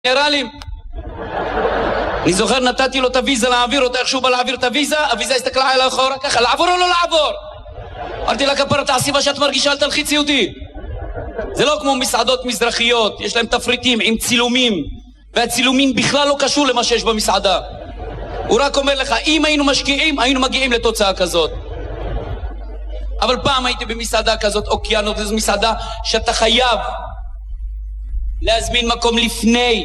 גנרלים. אני זוכר, נתתי לו את הוויזה להעביר אותה, איך שהוא בא להעביר את הוויזה, הוויזה הסתכלה עליי אחורה, ככה, לעבור או לא לעבור? אמרתי לה, כפרה, תעשי מה שאת מרגישה, אל תלחיצי אותי. זה לא כמו מסעדות מזרחיות, יש להם תפריטים עם צילומים, והצילומים בכלל לא קשור למה שיש במסעדה. הוא רק אומר לך, אם היינו משקיעים, היינו מגיעים לתוצאה כזאת. אבל פעם הייתי במסעדה כזאת, אוקיאנות, זו מסעדה שאתה חייב להזמין מקום לפני.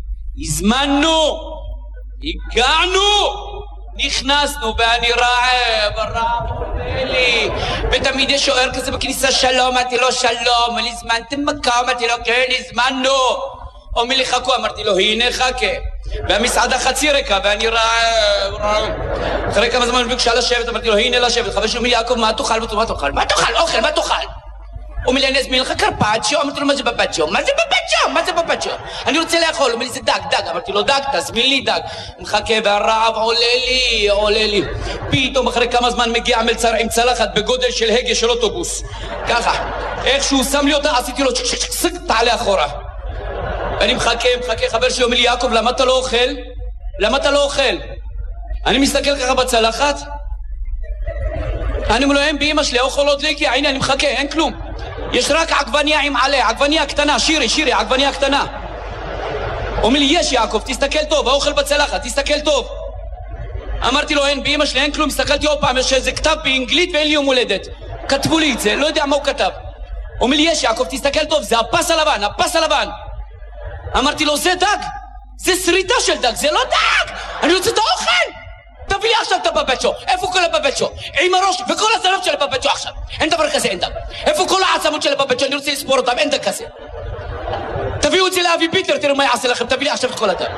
הזמנו, הגענו, נכנסנו, ואני רעב עולה לי, ותמיד יש שוער כזה בכניסה, שלום, אמרתי לו שלום, אני הזמנתם מקום, אמרתי לו כן, הזמנו. אומר לי חכו, אמרתי לו הנה חכה, והמסעדה חצי ריקה, ואני רעב. אחרי כמה זמן ביקשה לשבת, אמרתי לו הנה לשבת. חבר שלי יעקב, מה תאכל? מה תאכל? מה תאכל? אוכל, מה תאכל? הוא אומר לי, אני אזמין לך קרפצ'יו. אמרתי לו, מה זה בבצ'יו? מה זה בבצ'יו? מה זה בבצ'יו? אני רוצה לאכול. הוא אומר לי, זה דג, דג. אמרתי לו, דג, תזמין לי דג. מחכה, והרעב עולה לי. פתאום אחרי כמה זמן מגיע המלצר עם צלחת בגודל של הגה של אוטובוס. ככה. איך שהוא שם לי אותה, עשיתי לו צ'ק, תעלה אחורה. אני מחכה, חבר שלי אומר לי, יעקב, למה אתה לא אוכל? למה אתה לא אוכל? אני מסתכל ככה בצלחת, אני אומר לו, הם באמא שלי, האוכל עוד לקי, הנה אני מחכה, אין כלום. יש רק עגבניה עם עלה, עגבניה קטנה, שירי, עגבניה קטנה. אומר לי, יש יעקב, תסתכל טוב, האוכל בצלחת, תסתכל טוב. אמרתי לו, אין באמא שלי, אין כלום, הסתכלתי עוד פעם, יש איזה כתב באנגלית ואין לי יום הולדת. כתבו לי את זה, לא יודע מה הוא כתב. אומר לי, יש יעקב, תסתכל טוב, זה הפס הלבן. אמרתי לו, זה דג, זה שריטה של דג, זה לא דג, אני רוצה את האוכל. תביא לי עכשיו את הבבצ'ו, איפה כל הבבצ'ו? עם הראש וכל הזנב של הבבצ'ו עכשיו. אין דבר כזה, אין דג. איפה כל העצמות של הבבצ'ו? אני רוצה לספור אותם, אין דג כזה. תביאו את זה לאבי פיטר, תראו מה יעשה לכם, תביא לי עכשיו את כל הדג.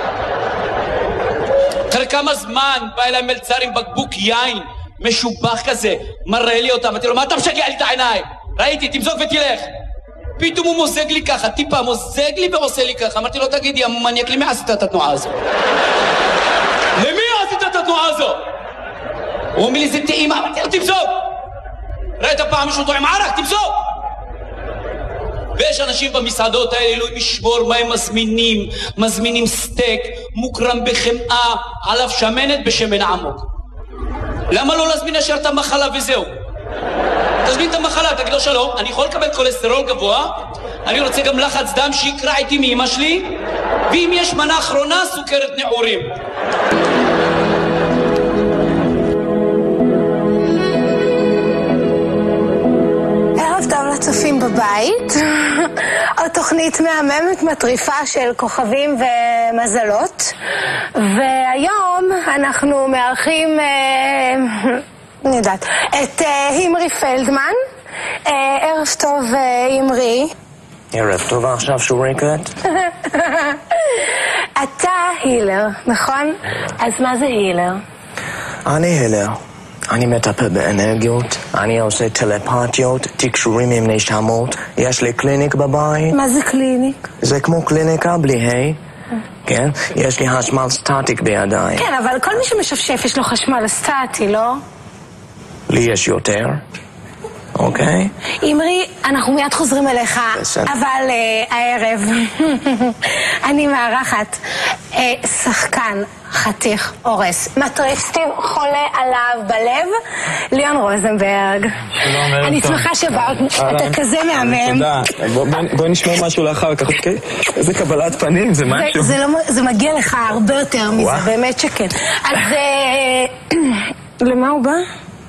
אחרי כמה זמן בא אליי מלצר עם בקבוק יין משובח כזה, מראה לי אותם, אמרתי לו, מה אתה משגע לי את העיניים? ראיתי, תמזוג ותלך. פתאום הוא מוזג לי ככה, טיפה מוזג לי ועושה לי ככה. אמרתי לו, תגיד, יא מניאק, למי עשית את התנועה הזו? למי עשית את התנועה הזו? הוא אומר לי, זה טעימה. אמרתי לו, תמזוג. ראית פעם מישהו טועם ערק? תמזוג. ויש אנשים במסעדות האלה, אלוהים ישמור מה הם מזמינים סטייק, מוקרם בחמאה, עליו שמנת בשמן עמוק. למה לא להזמין ישר את המחלה וזהו? תזמין את המחלה, תגיד לו שלום, אני יכול לקבל כולסטרול גבוה, אני רוצה גם לחץ דם שיקרא איתי מאמא שלי, ואם יש מנה אחרונה, סוכרת נעורים. ערב טוב לצופים בבית, עוד תוכנית מהממת מטריפה של כוכבים ומזלות, והיום אנחנו מארחים... אני יודעת, את הימרי פלדמן. ערב טוב, הימרי. ערב טוב, עכשיו שוריקת. אתה הילר, נכון? אז מה זה הילר? אני הילר. אני מטפל באנרגיות, אני עושה טלפתיות, תקשורים עם נשמות. יש לי קליניק בבית. מה זה קליניק? זה כמו קליניקה בלי היי. כן? יש לי חשמל סטטיק בידיים. כן, אבל כל מי שמשפשף יש לו חשמל סטטי, לא? לי יש יותר, אוקיי? אמרי, אנחנו מיד חוזרים אליך, אבל הערב אני מארחת שחקן חתיך הורס, מטריף סטיב חולה עליו בלב, ליאון רוזנברג. אני שמחה שבאת, אתה כזה מהמם. תודה, בואי נשמע משהו לאחר כך, אוקיי? איזה קבלת פנים, זה משהו. זה מגיע לך הרבה יותר מזה, באמת שכן. אז למה הוא בא?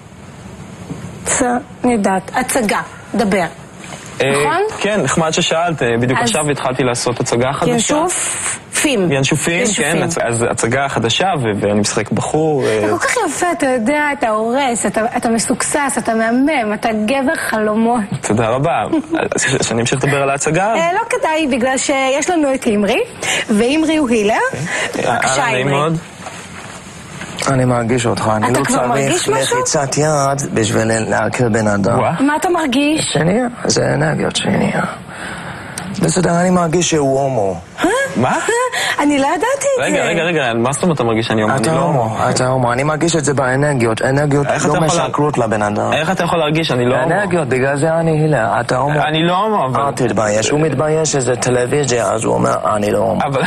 אני יודעת, הצגה, דבר, נכון? כן, נחמד ששאלת, בדיוק עכשיו התחלתי לעשות הצגה חדשה. ינשופים. ינשופים, כן, אז הצגה חדשה ואני משחק בחור. אתה כל כך יפה, אתה יודע, אתה הורס, אתה מסוקסס, אתה מהמם, אתה גבר חלומות. תודה רבה. שאני אמשיך לדבר על ההצגה? לא כדאי, בגלל שיש לנו את הימרי, והימרי הוא הילר. בבקשה, הימרי. אני מרגיש אותך, אני לא צריך לחיצת יד בשביל להכיר בן אדם. מה אתה מרגיש? שנייה, זה אנרגיות שנייה. בסדר, אני מרגיש שהוא הומו. מה? אני לא ידעתי את זה. רגע, מה זאת אומרת אתה מרגיש שאני הומו? אתה הומו, אני מרגיש את זה באנרגיות, אנרגיות לא משקרות לבן אדם. איך אתה יכול להרגיש? אני לא הומו. אנרגיות, בגלל זה אני הילה, אתה הומו. אני לא הומו, אבל... אל תתבייש, הוא מתבייש שזה טלוויזיה, אז הוא אומר, אני לא הומו.